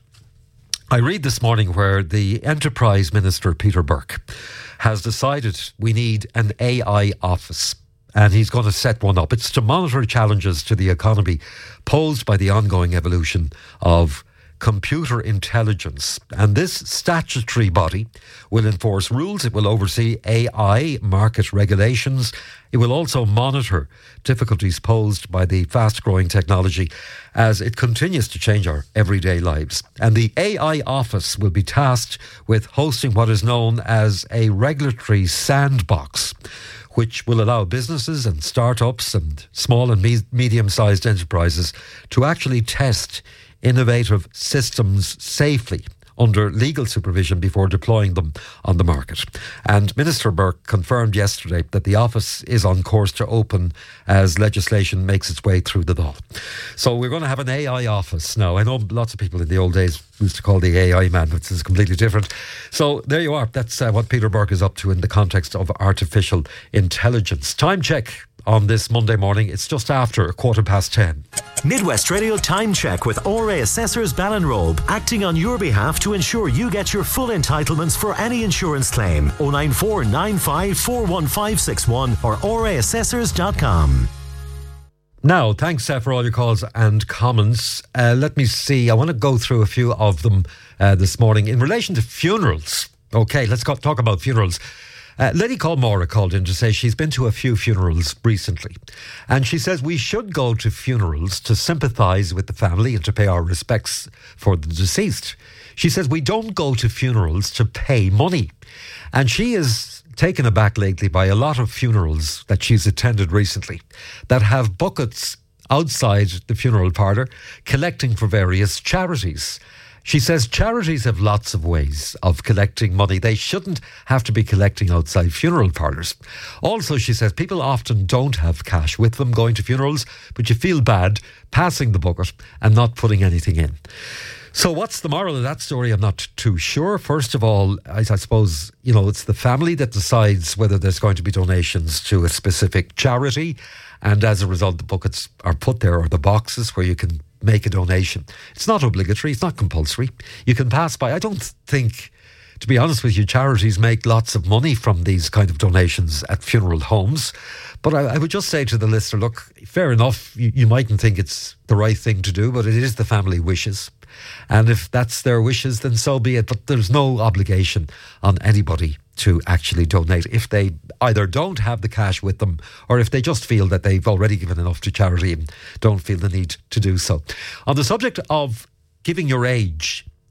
I read this morning where the Enterprise Minister, Peter Burke, has decided we need an A I office, and he's going to set one up. It's to monitor challenges to the economy posed by the ongoing evolution of computer intelligence. And this statutory body will enforce rules. It will oversee A I market regulations. It will also monitor difficulties posed by the fast-growing technology as it continues to change our everyday lives. And the A I office will be tasked with hosting what is known as a regulatory sandbox, which will allow businesses and startups and small and me- medium-sized enterprises to actually test innovative systems safely under legal supervision before deploying them on the market. And Minister Burke confirmed yesterday that the office is on course to open as legislation makes its way through the law. So we're going to have an A I office now. I know lots of people in the old days used to call the A I man, but this is completely different. So there you are. That's uh, what Peter Burke is up to in the context of artificial intelligence. Time check on this Monday morning. It's just after a quarter past ten. Midwest Radio Time Check with O R A Assessors Ballinrobe, acting on your behalf to ensure you get your full entitlements for any insurance claim. oh nine four nine five four one five six one or O R A assessors dot com. Now, thanks uh, for all your calls and comments. Uh, let me see. I want to go through a few of them uh, this morning in relation to funerals. Okay, let's go, talk about funerals. Uh, Lady called Maura called in to say she's been to a few funerals recently, and she says we should go to funerals to sympathise with the family and to pay our respects for the deceased. She says we don't go to funerals to pay money, and she is taken aback lately by a lot of funerals that she's attended recently that have buckets outside the funeral parlour collecting for various charities. She says charities have lots of ways of collecting money. They shouldn't have to be collecting outside funeral parlours. Also, she says people often don't have cash with them going to funerals, but you feel bad passing the bucket and not putting anything in. So what's the moral of that story? I'm not too sure. First of all, I, I suppose, you know, it's the family that decides whether there's going to be donations to a specific charity. And as a result, the buckets are put there, or the boxes where you can make a donation. It's not obligatory. It's not compulsory. You can pass by. I don't think, to be honest with you, charities make lots of money from these kind of donations at funeral homes. But I, I would just say to the listener, look, fair enough, you, you mightn't think it's the right thing to do, but it is the family wishes. And if that's their wishes, then so be it. But there's no obligation on anybody to actually donate if they either don't have the cash with them, or if they just feel that they've already given enough to charity and don't feel the need to do so. On the subject of giving your age,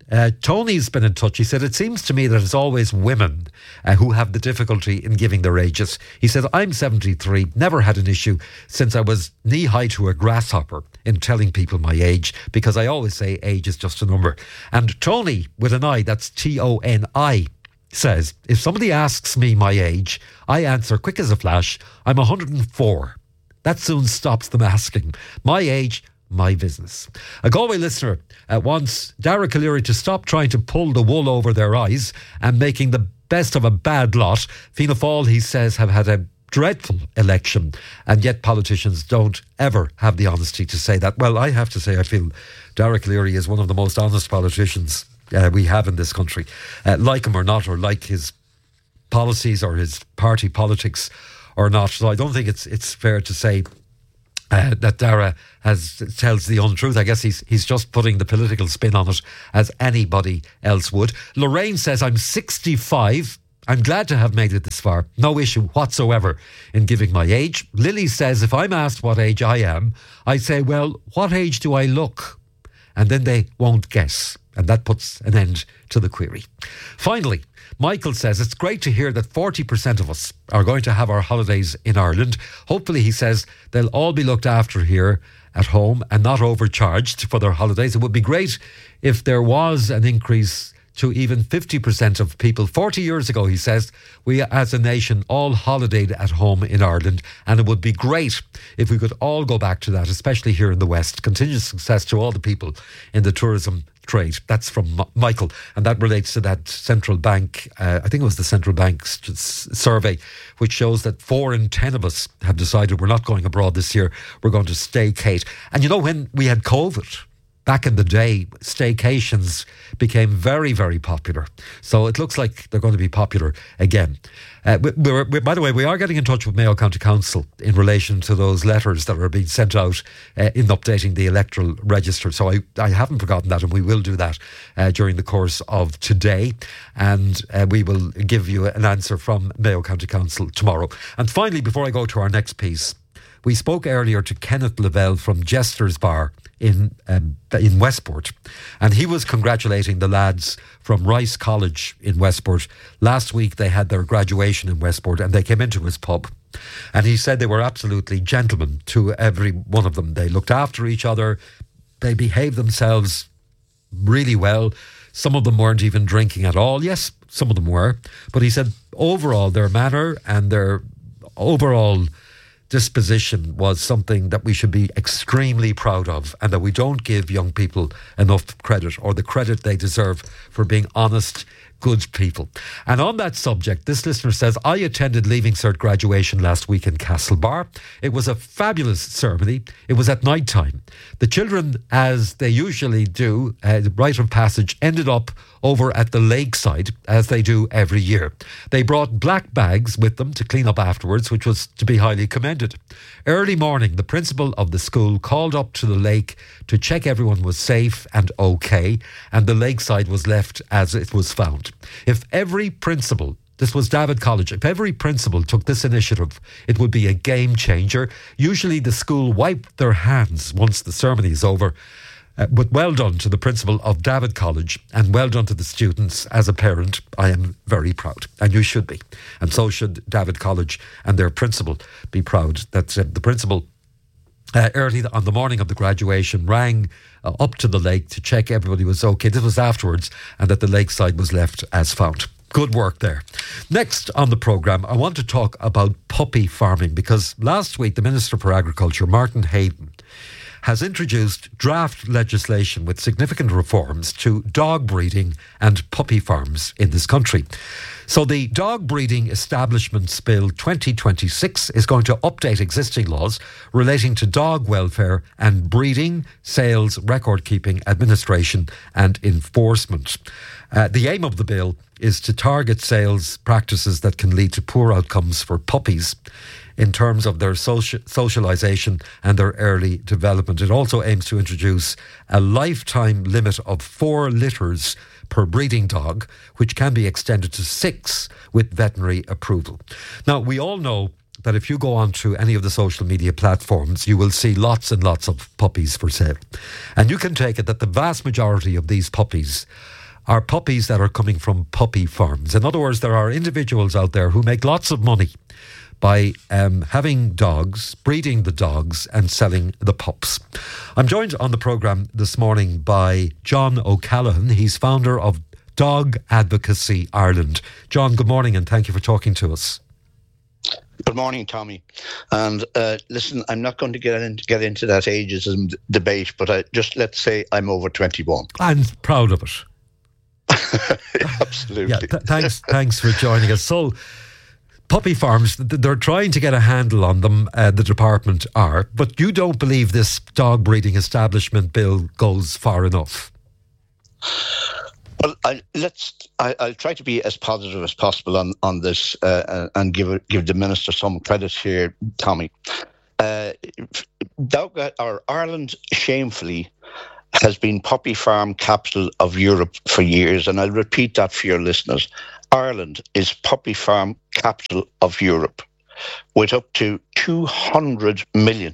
Uh, Tony's been in touch. He said, it seems to me that it's always women uh, who have the difficulty in giving their ages. He said, I'm seventy-three, never had an issue since I was knee-high to a grasshopper in telling people my age, because I always say age is just a number. And Tony, with an I, that's T O N I, says, if somebody asks me my age, I answer quick as a flash, I'm one hundred and four. That soon stops them asking. My age, my business. A Galway listener uh, wants Dara Calleary to stop trying to pull the wool over their eyes and making the best of a bad lot. Fianna Fáil, he says, have had a dreadful election, and yet politicians don't ever have the honesty to say that. Well, I have to say, I feel Dara Calleary is one of the most honest politicians uh, we have in this country. Uh, like him or not, or like his policies or his party politics or not. So I don't think it's it's fair to say Uh, that Dara has tells the untruth. I guess he's he's just putting the political spin on it as anybody else would. Lorraine says, I'm sixty-five. I'm glad to have made it this far. No issue whatsoever in giving my age. Lily says, if I'm asked what age I am, I say, well, what age do I look? And then they won't guess. And that puts an end to the query. Finally, Michael says, it's great to hear that forty percent of us are going to have our holidays in Ireland. Hopefully, he says, they'll all be looked after here at home and not overcharged for their holidays. It would be great if there was an increase to even fifty percent of people. forty years ago, he says, we as a nation all holidayed at home in Ireland, and it would be great if we could all go back to that, especially here in the West. Continued success to all the people in the tourism trade. That's from M- Michael, and that relates to that central bank, uh, I think it was the central bank's s- survey, which shows that four in ten of us have decided we're not going abroad this year, we're going to staycate. And you know, when we had COVID, back in the day, staycations became very, very popular. So it looks like they're going to be popular again. Uh, we, we're, we, by the way, we are getting in touch with Mayo County Council in relation to those letters that are being sent out uh, in updating the electoral register. So I, I haven't forgotten that, and we will do that uh, during the course of today. And uh, we will give you an answer from Mayo County Council tomorrow. And finally, before I go to our next piece, we spoke earlier to Kenneth Lavelle from Jester's Bar in um, in Westport, and he was congratulating the lads from Rice College in Westport. Last week they had their graduation in Westport, and they came into his pub, and he said they were absolutely gentlemen to every one of them. They looked after each other, they behaved themselves really well. Some of them weren't even drinking at all. Yes, some of them were, but he said overall their manner and their overall disposition was something that we should be extremely proud of, and that we don't give young people enough credit, or the credit they deserve, for being honest, good people. And on that subject, this listener says, I attended Leaving Cert graduation last week in Castlebar. It was a fabulous ceremony. It was at night time. The children, as they usually do, uh, the rite of passage, ended up over at the lakeside, as they do every year. They brought black bags with them to clean up afterwards, which was to be highly commended. Early morning, the principal of the school called up to the lake to check everyone was safe and okay, and the lakeside was left as it was found. If every principal, this was David College, if every principal took this initiative, it would be a game changer. Usually the school wiped their hands once the ceremony is over. Uh, but well done to the principal of David College, and well done to the students. As a parent, I am very proud, and you should be. And so should David College and their principal be proud that uh, the principal uh, early on the morning of the graduation rang uh, up to the lake to check everybody was okay. This was afterwards, and that the lakeside was left as found. Good work there. Next on the programme, I want to talk about puppy farming, because last week the Minister for Agriculture, Martin Hayden, has introduced draft legislation with significant reforms to dog breeding and puppy farms in this country. So the Dog Breeding Establishments Bill twenty twenty-six is going to update existing laws relating to dog welfare and breeding, sales, record keeping, administration and enforcement. Uh, the aim of the bill is to target sales practices that can lead to poor outcomes for puppies in terms of their social, socialisation and their early development. It also aims to introduce a lifetime limit of four litters per breeding dog, which can be extended to six with veterinary approval. Now, we all know that if you go onto any of the social media platforms, you will see lots and lots of puppies for sale. And you can take it that the vast majority of these puppies are puppies that are coming from puppy farms. In other words, there are individuals out there who make lots of money by um, having dogs, breeding the dogs and selling the pups. I'm joined on the programme this morning by John O'Callaghan. He's founder of Dog Advocacy Ireland. John, good morning and thank you for talking to us. Good morning, Tommy. And uh, listen, I'm not going to get into, get into that ageism d- debate, but I, just let's say I'm over twenty-one. I'm proud of it. Absolutely. Yeah, th- thanks, thanks for joining us. So, puppy farms, they're trying to get a handle on them, uh, the department are, but you don't believe this dog breeding establishment bill goes far enough? Well, I, let's. I, I'll try to be as positive as possible on on this uh, and give give the minister some credit here, Tommy. Uh, Dog or Ireland, shamefully, has been puppy farm capital of Europe for years, and I'll repeat that for your listeners. Ireland is puppy farm capital of Europe, with up to two hundred million,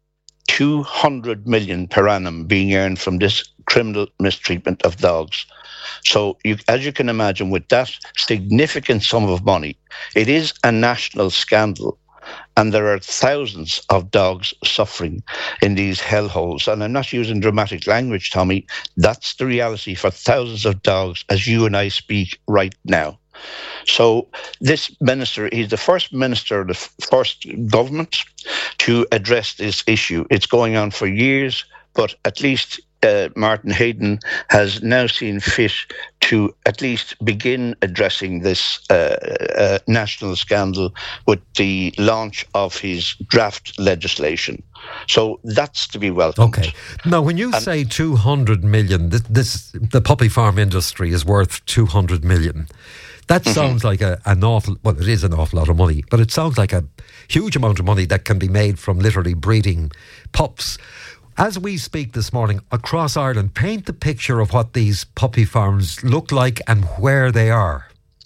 two hundred million per annum being earned from this criminal mistreatment of dogs. So, you, as you can imagine, with that significant sum of money, it is a national scandal. And there are thousands of dogs suffering in these hellholes. And I'm not using dramatic language, Tommy. That's the reality for thousands of dogs as you and I speak right now. So this minister, he's the first minister, the f- first government to address this issue. It's going on for years, but at least uh, Martin Hayden has now seen fit to at least begin addressing this uh, uh, national scandal with the launch of his draft legislation. So that's to be welcomed. Okay. Now, when you and say two hundred million, this, this the puppy farm industry is worth two hundred million. That sounds mm-hmm. like a, an awful, well, it is an awful lot of money, but it sounds like a huge amount of money that can be made from literally breeding pups. As we speak this morning, across Ireland, paint the picture of what these puppy farms look like and where they are.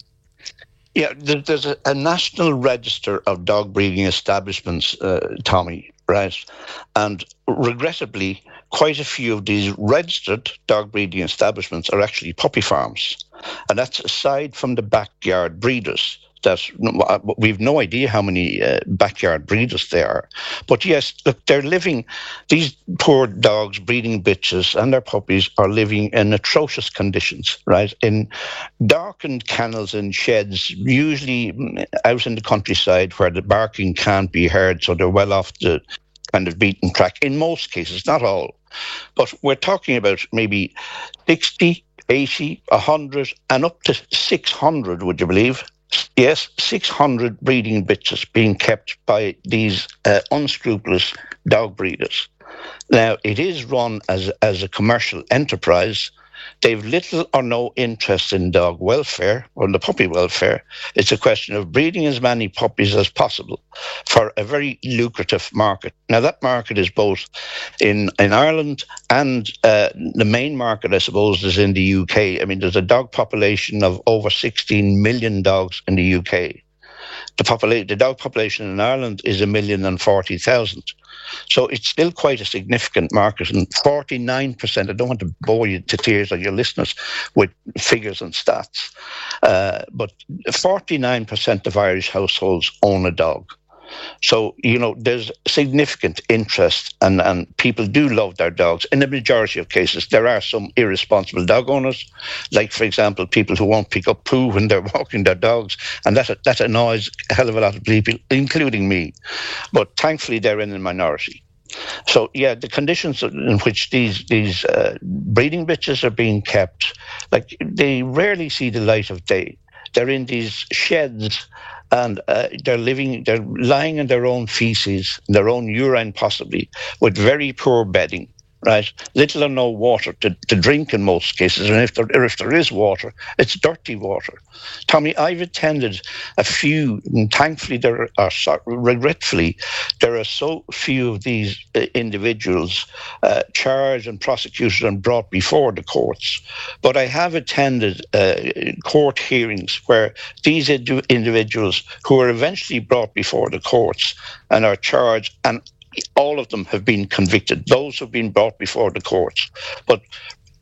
Yeah, there, there's a, a national register of dog breeding establishments, uh, Tommy, right? And regrettably, quite a few of these registered dog breeding establishments are actually puppy farms. And that's aside from the backyard breeders. That's, we've no idea how many uh, backyard breeders there are. But yes, look, they're living, these poor dogs, breeding bitches and their puppies are living in atrocious conditions, right? In darkened kennels and sheds, usually out in the countryside where the barking can't be heard, so they're well off the kind of beaten track. In most cases, not all. But we're talking about maybe sixty, eighty, one hundred and up to six hundred, would you believe? Yes, six hundred breeding bitches being kept by these uh, unscrupulous dog breeders. Now, it is run as, as a commercial enterprise. They've little or no interest in dog welfare or the puppy welfare. It's a question of breeding as many puppies as possible for a very lucrative market. Now, that market is both in, in Ireland and uh, the main market, I suppose, is in the U K. I mean, there's a dog population of over sixteen million dogs in the U K. The, popula- the dog population in Ireland is a million and forty thousand. So it's still quite a significant market, and forty-nine percent, I don't want to bore you to tears or your listeners with figures and stats, uh, but forty-nine percent of Irish households own a dog. So, you know, there's significant interest and, and people do love their dogs. In the majority of cases, there are some irresponsible dog owners, like, for example, people who won't pick up poo when they're walking their dogs. And that, that annoys a hell of a lot of people, including me. But thankfully, they're in the minority. So, yeah, the conditions in which these these uh, breeding bitches are being kept, like, they rarely see the light of day. They're in these sheds and uh, they're living, they're lying in their own feces, their own urine possibly, with very poor bedding, right? Little or no water to, to drink in most cases, and if there, or if there is water, it's dirty water. Tommy, I've attended a few, and thankfully there are, sorry, regretfully, there are so few of these uh, individuals uh, charged and prosecuted and brought before the courts. But I have attended uh, court hearings where these ind- individuals who are eventually brought before the courts and are charged, and all of them have been convicted. Those have been brought before the courts. But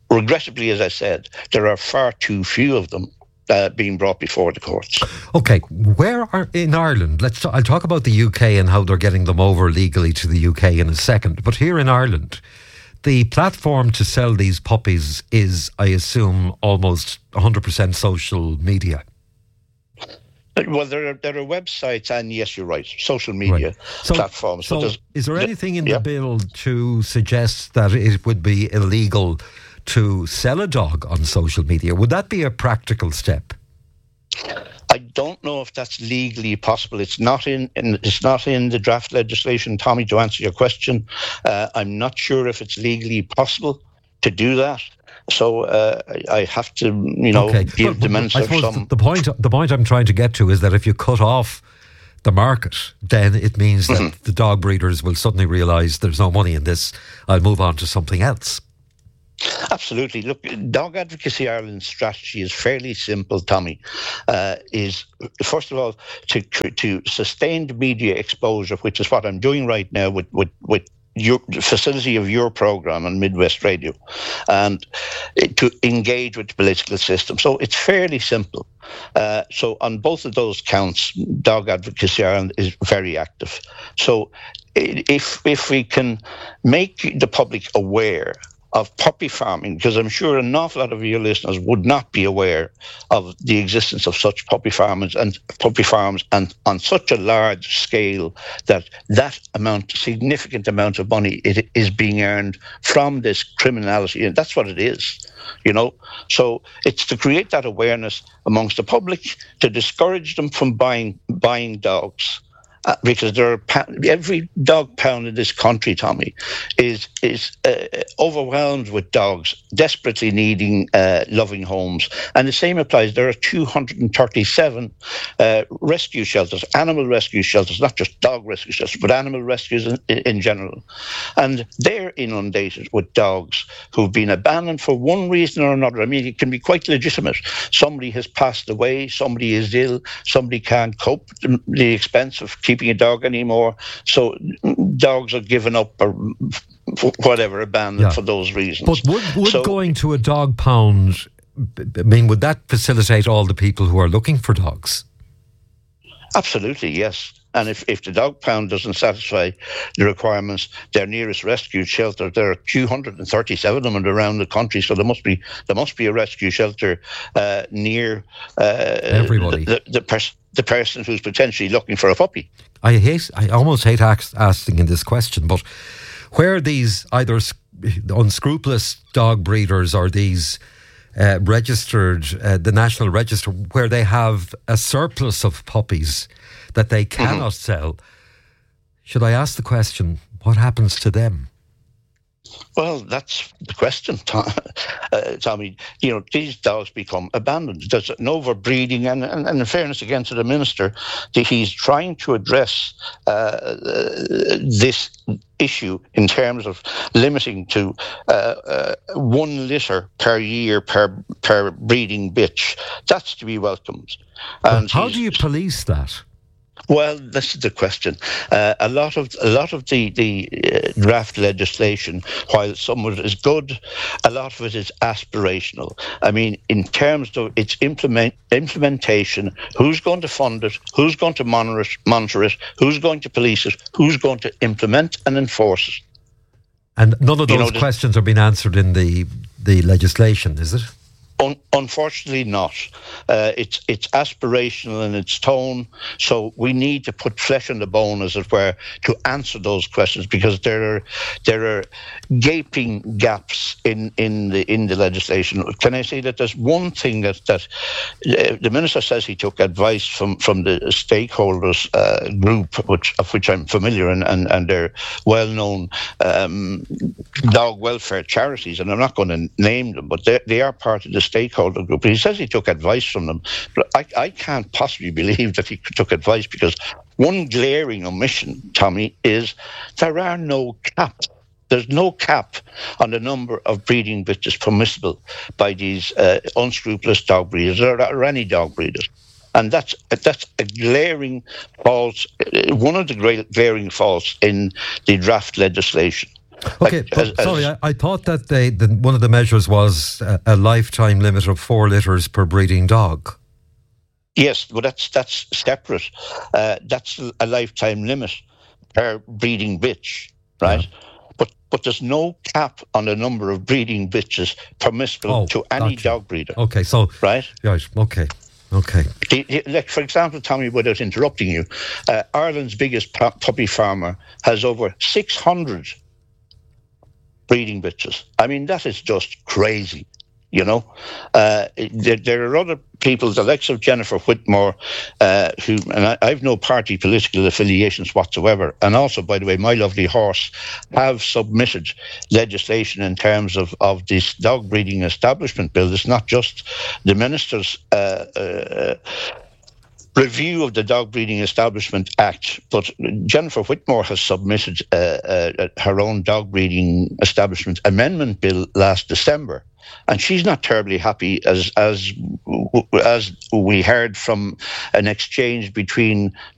regrettably, as I said, there are far too few of them uh, being brought before the courts. Okay, where are in Ireland? Let's. T- I'll talk about the U K and how they're getting them over legally to the U K in a second. But here in Ireland, the platform to sell these puppies is, I assume, almost one hundred percent social media. Well, there are there are websites, and yes, you're right, social media right. so, platforms. So, is there anything in yeah. the bill to suggest that it would be illegal to sell a dog on social media? Would that be a practical step? I don't know if that's legally possible. It's not in, in it's not in the draft legislation, Tommy. To answer your question, uh, I'm not sure if it's legally possible to do that. So uh, I have to, you know, okay. give but, the minister some. The point, the point I'm trying to get to is that if you cut off the market, then it means that mm-hmm. the dog breeders will suddenly realise there's no money in this. I'll move on to something else. Absolutely. Look, Dog Advocacy Ireland's strategy is fairly simple, Tommy. Uh, is first of all to to sustained media exposure, which is what I'm doing right now with with with. Your the facility of your program on Midwest Radio, and to engage with the political system. So it's fairly simple. Uh, so on both of those counts, Dog Advocacy Ireland is very active. So if if we can make the public aware of puppy farming, because I'm sure an awful lot of your listeners would not be aware of the existence of such puppy farms and puppy farms, and on such a large scale that that amount, significant amount of money it is being earned from this criminality, and that's what it is, you know. So it's to create that awareness amongst the public, to discourage them from buying buying dogs. Uh, because there are every dog pound in this country, Tommy, is is uh, overwhelmed with dogs desperately needing uh, loving homes, and the same applies. There are two hundred thirty-seven uh, rescue shelters, animal rescue shelters, not just dog rescue shelters, but animal rescues in, in general, and they're inundated with dogs who've been abandoned for one reason or another. I mean, it can be quite legitimate. Somebody has passed away, somebody is ill, somebody can't cope with the expense of keeping keeping a dog anymore, so dogs are given up or whatever, abandoned yeah. for those reasons. But would, would so, going to a dog pound, I mean, would that facilitate all the people who are looking for dogs? Absolutely, yes. And if, if the dog pound doesn't satisfy the requirements, their nearest rescue shelter, there are two hundred thirty-seven of them around the country, so there must be there must be a rescue shelter uh, near uh, everybody. The, the, the, pers- the person who's potentially looking for a puppy. I hate, I almost hate ask, asking in this question, but where these either unscrupulous dog breeders or these uh, registered, uh, the National Register, where they have a surplus of puppies that they cannot mm-hmm. sell, should I ask the question, what happens to them? Well, that's the question, Tom, uh, Tommy. You know, these dogs become abandoned. There's an overbreeding, and, and, and in fairness again to the minister, he's trying to address uh, uh, this issue in terms of limiting to uh, uh, one litter per year per per breeding bitch. That's to be welcomed. And how do you police that? Well, this is the question. Uh, a lot of a lot of the the uh, draft legislation, while some of it is good, a lot of it is aspirational. I mean, in terms of its implement implementation, who's going to fund it? Who's going to monitor it? Monitor it? Who's going to police it? Who's going to implement and enforce it? And none of those you know, questions are being answered in the the legislation, is it? Un- unfortunately not. Uh, it's it's aspirational in its tone, so we need to put flesh on the bone, as it were, to answer those questions, because there are there are gaping gaps in, in the in the legislation. Can I say that there's one thing that that uh, the minister says he took advice from, from the stakeholders uh, group, which of which I'm familiar, and and, and they're well-known um, dog welfare charities, and I'm not going to name them, but they they are part of the stakeholder group. He says he took advice from them, but I, I can't possibly believe that he took advice, because one glaring omission, Tommy, is there are no caps. There's no cap on the number of breeding bitches permissible by these uh, unscrupulous dog breeders or, or any dog breeders. And that's that's a glaring fault, one of the glaring faults in the draft legislation. Okay, Like, but, as- as- sorry, I, I thought that they, the, one of the measures was a, a lifetime limit of four litres per breeding dog. Yes, well, that's that's separate. Uh, that's a lifetime limit per breeding bitch, right? Yeah. But but there's no cap on the number of breeding bitches permissible oh, to any gotcha. dog breeder. Okay, so right, right, okay, okay. The, the, like for example, Tommy, without interrupting you, uh, Ireland's biggest pu- puppy farmer has over six hundred breeding bitches. I mean, that is just crazy. You know, uh, there, there are other people, the likes of Jennifer Whitmore, uh, who, and I, I've no party political affiliations whatsoever. And also, by the way, My Lovely Horse have submitted legislation in terms of, of this dog breeding establishment bill. It's not just the minister's uh, uh, review of the Dog Breeding Establishment Act, but Jennifer Whitmore has submitted uh, uh, her own dog breeding establishment amendment bill last December. And she's not terribly happy, as as as we heard from an exchange between